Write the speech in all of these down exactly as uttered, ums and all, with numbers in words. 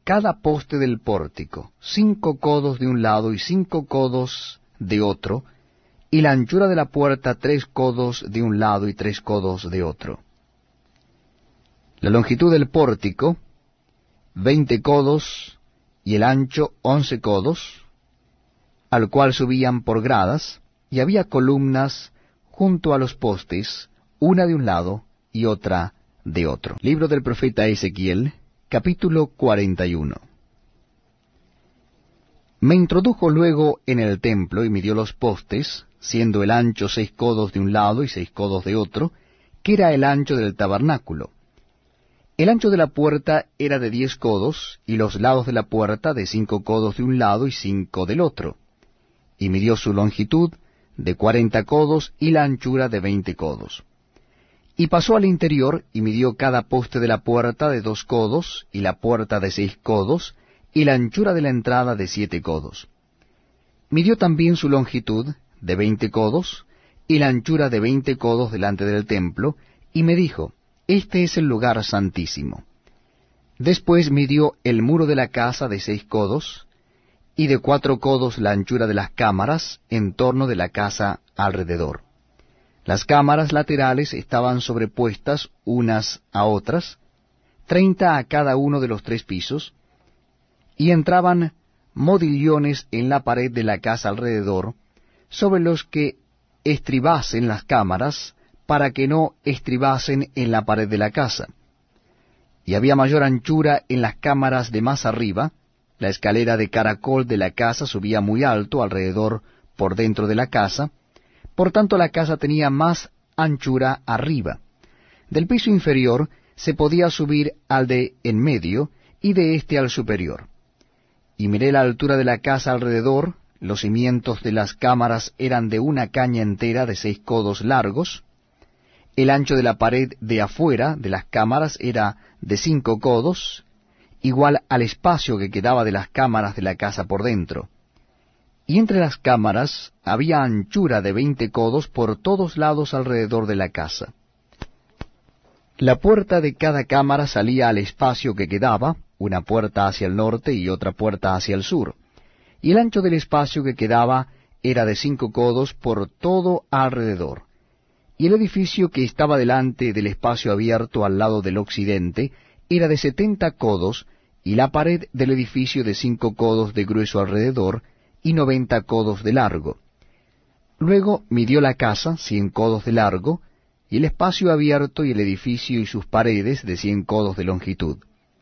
cada poste del pórtico, cinco codos de un lado y cinco codos de otro, y la anchura de la puerta tres codos de un lado y tres codos de otro. La longitud del pórtico, veinte codos, y el ancho once codos, al cual subían por gradas, y había columnas junto a los postes, una de un lado y otra de otro. Libro del profeta Ezequiel, capítulo cuarenta y uno. Me introdujo luego en el templo y midió los postes, siendo el ancho seis codos de un lado y seis codos de otro, que era el ancho del tabernáculo. El ancho de la puerta era de diez codos, y los lados de la puerta de cinco codos de un lado y cinco del otro. Y midió su longitud de cuarenta codos y la anchura de veinte codos. Y pasó al interior, y midió cada poste de la puerta de dos codos, y la puerta de seis codos, y la anchura de la entrada de siete codos. Midió también su longitud de veinte codos, y la anchura de veinte codos delante del templo, y me dijo, Este es el lugar santísimo. Después midió el muro de la casa de seis codos, y de cuatro codos la anchura de las cámaras en torno de la casa alrededor. Las cámaras laterales estaban sobrepuestas unas a otras, treinta a cada uno de los tres pisos, y entraban modillones en la pared de la casa alrededor, sobre los que estribasen las cámaras, para que no estribasen en la pared de la casa. Y había mayor anchura en las cámaras de más arriba. La escalera de caracol de la casa subía muy alto alrededor por dentro de la casa, por tanto la casa tenía más anchura arriba. Del piso inferior se podía subir al de en medio, y de éste al superior. Y miré la altura de la casa alrededor. Los cimientos de las cámaras eran de una caña entera de seis codos largos. El ancho de la pared de afuera de las cámaras era de cinco codos, igual al espacio que quedaba de las cámaras de la casa por dentro. Y entre las cámaras había anchura de veinte codos por todos lados alrededor de la casa. La puerta de cada cámara salía al espacio que quedaba, una puerta hacia el norte y otra puerta hacia el sur. Y el ancho del espacio que quedaba era de cinco codos por todo alrededor. Y el edificio que estaba delante del espacio abierto al lado del occidente era de setenta codos, y la pared del edificio de cinco codos de grueso alrededor, y noventa codos de largo. Luego midió la casa cien codos de largo, y el espacio abierto y el edificio y sus paredes de cien codos de longitud.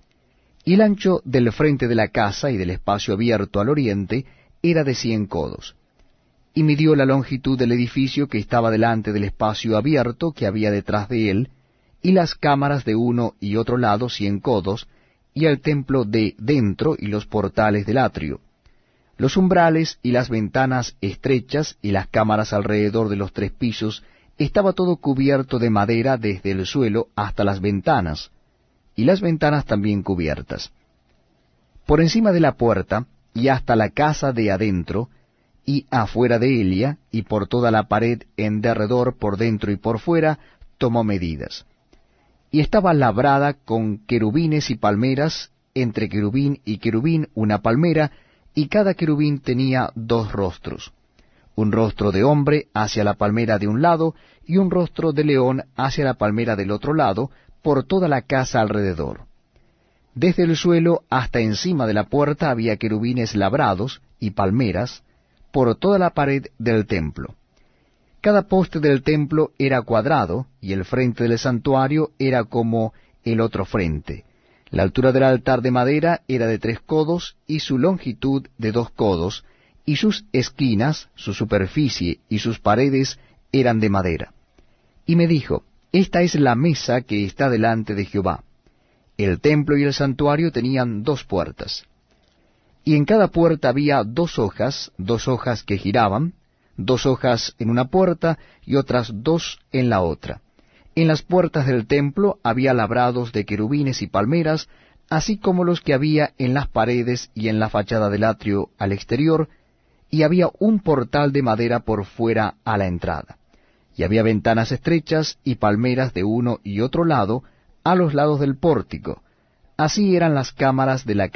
Y el ancho del frente de la casa y del espacio abierto al oriente era de cien codos. Y midió la longitud del edificio que estaba delante del espacio abierto que había detrás de él, y las cámaras de uno y otro lado cien codos, y el templo de dentro y los portales del atrio, los umbrales y las ventanas estrechas y las cámaras alrededor de los tres pisos, estaba todo cubierto de madera desde el suelo hasta las ventanas, y las ventanas también cubiertas. Por encima de la puerta, y hasta la casa de adentro, y afuera de ella, y por toda la pared en derredor por dentro y por fuera, tomó medidas. Y estaba labrada con querubines y palmeras, entre querubín y querubín una palmera, y cada querubín tenía dos rostros, un rostro de hombre hacia la palmera de un lado, y un rostro de león hacia la palmera del otro lado, por toda la casa alrededor. Desde el suelo hasta encima de la puerta había querubines labrados y palmeras, por toda la pared del templo. Cada poste del templo era cuadrado, y el frente del santuario era como el otro frente. La altura del altar de madera era de tres codos, y su longitud de dos codos, y sus esquinas, su superficie y sus paredes eran de madera. Y me dijo, Esta es la mesa que está delante de Jehová. El templo y el santuario tenían dos puertas. Y en cada puerta había dos hojas, dos hojas que giraban, dos hojas en una puerta y otras dos en la otra. En las puertas del templo había labrados de querubines y palmeras, así como los que había en las paredes y en la fachada del atrio al exterior, y había un portal de madera por fuera a la entrada. Y había ventanas estrechas y palmeras de uno y otro lado, a los lados del pórtico. Así eran las cámaras de la